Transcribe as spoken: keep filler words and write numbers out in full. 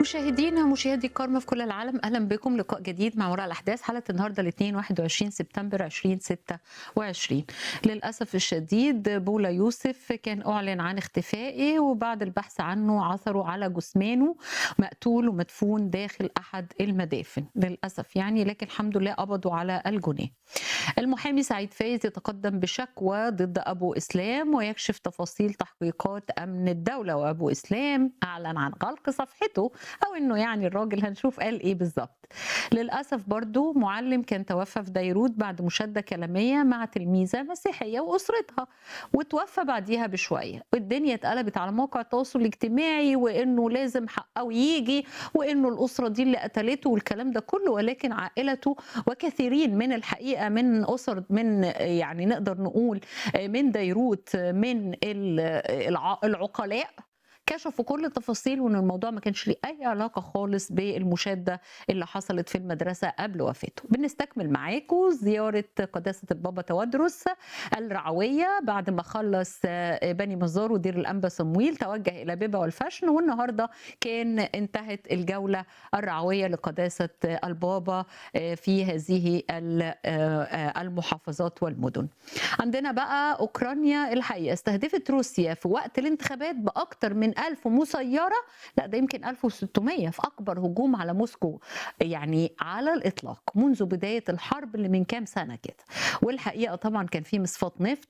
مشاهدينا ومشاهدي الكرام في كل العالم، اهلا بكم. لقاء جديد مع وراء الاحداث، حلقه النهارده الاثنين واحد وعشرين سبتمبر ألفين وستة وعشرين. للاسف الشديد بولا يوسف كان اعلن عن اختفائه، وبعد البحث عنه عثروا على جثمانه مقتول ومدفون داخل احد المدافن للاسف يعني، لكن الحمد لله قبضوا على الجناه. المحامي سعيد فايز يتقدم بشكوى ضد أبو إسلام ويكشف تفاصيل تحقيقات أمن الدولة، وأبو إسلام أعلن عن غلق صفحته، أو إنه يعني الراجل هنشوف قال إيه بالظبط. للأسف برضو معلم كان توفى في بيروت بعد مشادة كلامية مع تلميذة مسيحية وأسرتها، وتوفى بعديها بشوية. الدنيا اتقلبت على موقع التواصل الاجتماعي، وإنه لازم حقه يجي، وإنه الأسرة دي اللي قتلته والكلام ده كله، ولكن عائلته وكثيرين من الحقيقة من أسر من يعني نقدر نقول من بيروت من الع- العقلاء كشفوا كل التفاصيل، وان الموضوع ما كانش ليه اي علاقه خالص بالمشاده اللي حصلت في المدرسه قبل وفاته. بنستكمل معاكم زياره قداسه البابا تودرس الرعويه بعد ما خلص بني مزار ودير الانبا صمويل، توجه الى بيبا والفشن، والنهارده كان انتهت الجوله الرعويه لقداسه البابا في هذه المحافظات والمدن. عندنا بقى اوكرانيا الحقيقه استهدفت روسيا في وقت الانتخابات باكثر من ألف مسيره، لا ده يمكن ألف وستمية، في اكبر هجوم على موسكو يعني على الاطلاق منذ بدايه الحرب اللي من كام سنه كده. والحقيقه طبعا كان في مصفات نفط